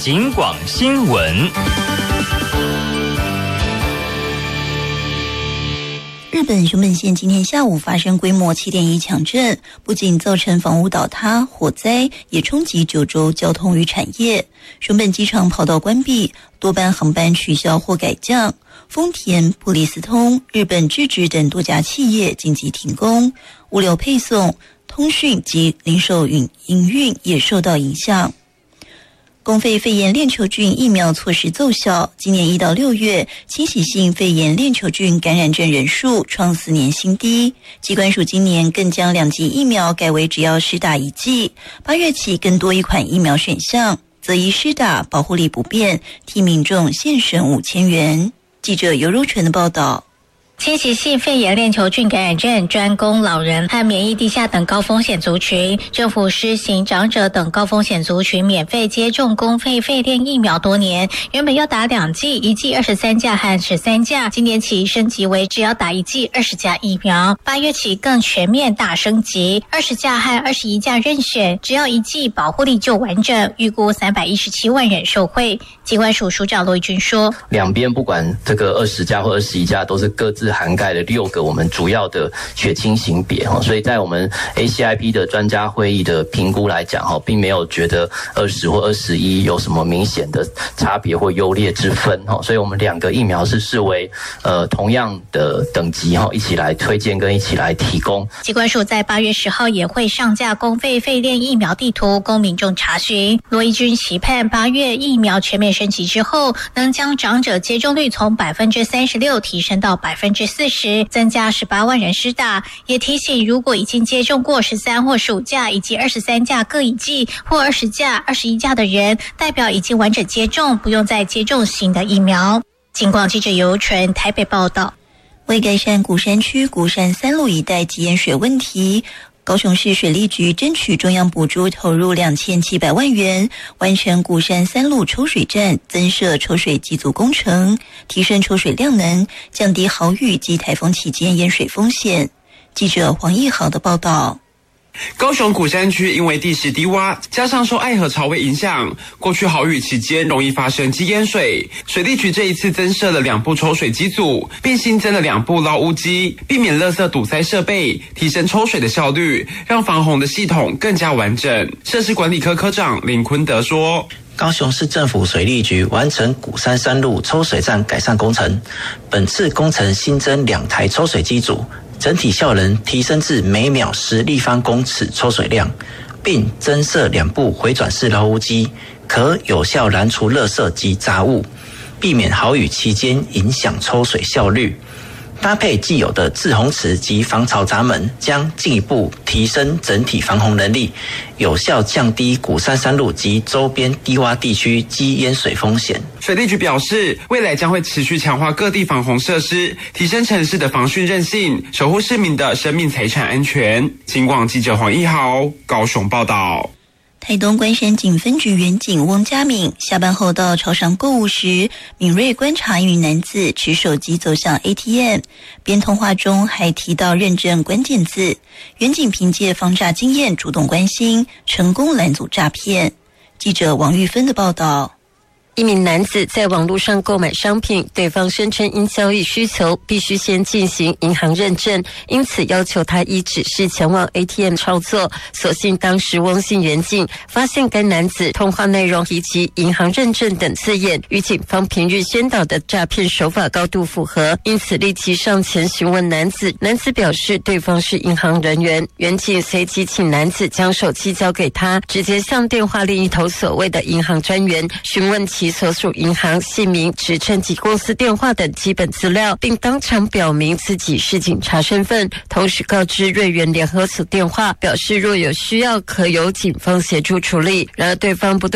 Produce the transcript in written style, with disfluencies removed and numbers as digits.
警广新闻。 日本熊本县今天下午发生规模 7.1 强震，不仅造成房屋倒塌、火灾，也冲击九州交通与产业。熊本机场跑道关闭，多班航班取消或改降。丰田、普利司通、日本制纸等多家企业紧急停工，物流配送、通讯及零售营运也受到影响。公费肺炎链球菌疫苗措施奏效，今年1到6月，侵袭性肺炎链球菌感染症人数创4年新低。疾管署今年更将2剂疫苗改为只要施打1剂，8月起更多一款疫苗选项，则以施打保护力不变，替民众现省5000元。记者尤柔纯的报道。 侵袭性肺炎链球菌感染症专供老人和免疫低下等高风险族群，政府施行长者等高风险族群免费接种公费肺链疫苗多年，原本要打2剂，1剂23价和13价，今年起升级为只要打1剂20价疫苗，8月起更全面大升级，20价和21价任选，只要1剂保护力就完整，预估317万人受惠。疾管署署长罗义军说， 两边不管这个20价或21价都是各自涵盖了6个我们主要的血清型别，所以在我们 ACIP 的专家会议的评估来讲，并没有觉得20或21有什么明显的差别或优劣之分，所以我们2个疫苗是视为同样的等级，一起来推荐跟一起来提供。 疾管署在8月10号也会上架公费肺链疫苗地图供民众查询。罗义军期盼8月疫苗全面升级之后，能将长者接种率从 36% 提升到 40%， 增加18万人施打。也提醒，如果已经接种过13或15价以及23价各1剂或20价、21价的人，代表已经完整接种，不用再接种新的疫苗。警广记者尤纯台北报道。 为改善鼓山区鼓山3路一带积淹水问题，高雄市水利局争取中央补助，投入2700万元，完成鼓山3路抽水站增设抽水机组工程，提升抽水量能，降低豪雨及台风期间淹水风险。记者黄义豪的报道。 高雄鼓山区因为地势低洼，加上受爱河潮位影响，过去豪雨期间容易发生积淹水。水利局这一次增设了2部抽水机组，并新增了2部捞污机，避免垃圾堵塞设备，提升抽水的效率，让防洪的系统更加完整。设施管理科科长林坤德说， 高雄市政府水利局完成鼓山3路抽水站改善工程，本次工程新增2台抽水机组，整体效能提升至每秒10立方公尺抽水量，并增设2部回转式捞污机，可有效拦除垃圾及杂物，避免豪雨期间影响抽水效率。搭配既有的滞洪池及防潮闸门，将进一步提升整体防洪能力，有效降低鼓山3路及周边低洼地区积淹水风险。 水利局表示，未来将会持续强化各地防洪设施，提升城市的防汛韧性，守护市民的生命财产安全。警广记者黄义豪高雄报道。 台东关山警分局员警翁家敏下班后到超商购物时，敏锐观察一名男子持手机走向 ATM， 边通话中还提到认证关键字。员警凭借防诈经验主动关心，成功拦阻诈骗。记者王玉芬的报道。 一名男子在网络上购买商品，对方声称因交易需求必须先进行银行认证，因此要求他依指示前往 ATM 操作。所幸当时翁姓员警发现该男子通话内容提及银行认证等字眼，与警方平日宣导的诈骗手法高度符合，因此立即上前询问男子。男子表示对方是银行人员，员警随即请男子将手机交给他，直接向电话另一头所谓的银行专员询问其所属银行姓名、职称及公司电话等基本资料，并当场表明自己是警察身份，同时告知瑞源联合所电话，表示若有需要可由警方协助处理。然而对方不断